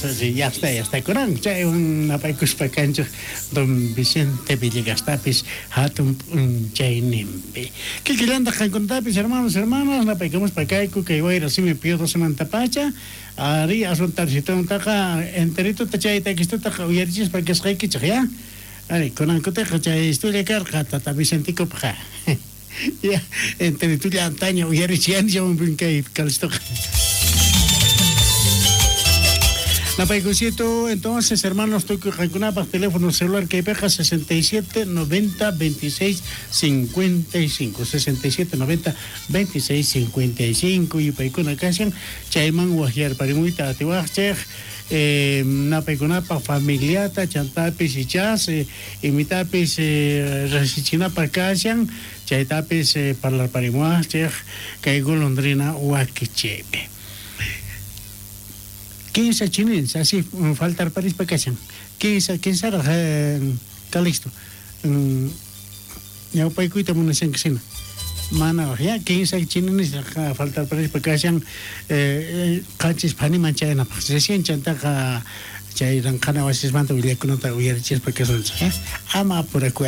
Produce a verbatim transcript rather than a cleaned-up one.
sí, ya está, ya está. Corán, ya un apaikus pacancho, don Vicente Villegas Tapis, hatun chaynimpi. ¿Qué quilanda con Tapis, hermanos, hermanas? La paicamos pacaiku, que iba a ir así me pido dos mantapacha. Ari, asuntar, si tengo un taja enterito, tachayita, que esto taja, uyarichis, para que es rey que ya. Ari, con ancoteja, chay, estoy de carga, tata Vicentico, paja. Ya, enterito ya antaño, uyarichian, ya un brinque, calstoja. La paicosito, entonces, hermanos, estoy con para teléfono celular que peja sesenta y siete noventa veintiséis cincuenta y cinco, sesenta y siete noventa veintiséis cincuenta y cinco y paicona canción, chayman guajiar parimuita atiwachej, eh, na paicona pa familiata, chantapis y chas, eh, imitapis eh, resichina pa canción, chaytapis eh, para la parimuachej, caigo londrina huaquichepe. ¿Quién es chinense? Así faltar París para casa. ¿Quién es quién será Calixto? Ya para cuita una sensación. Mana ya ¿quién es chinense? Faltar París para casa. Eh, cachis pani manchana. Se sienten chanta chay rancana wasis manta wilya kunota uyar chis para casa. Ama por aquí.